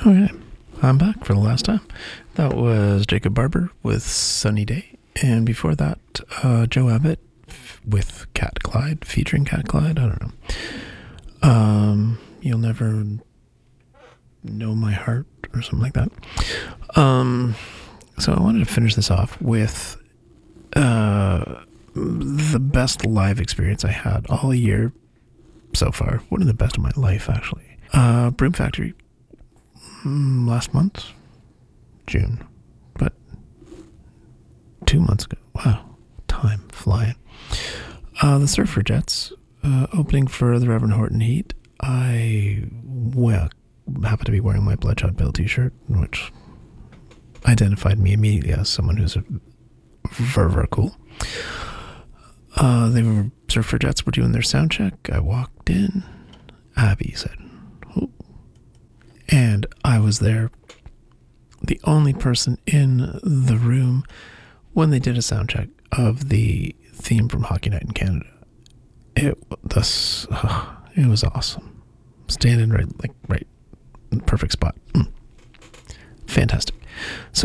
Okay, I'm back for the last time. That was Jacob Barber with Sunny Day. And before that, Joe Abbott with Cat Clyde, featuring Cat Clyde. I don't know. You'll Never Know My Heart or something like that. So I wanted to finish this off with the best live experience I had all year so far. One of the best of my life, actually. Broom Factory. Last month, June, but 2 months ago. Wow, time flying. The Surfer Jets, opening for the Reverend Horton Heat. I happen to be wearing my Bloodshot Bill t-shirt, which identified me immediately as someone who's very cool. Surfer Jets were doing their sound check. I walked in. Abby said, "Oh." And I was there, the only person in the room when they did a sound check of the theme from Hockey Night in Canada. It was awesome. Standing right in the perfect spot. Fantastic. So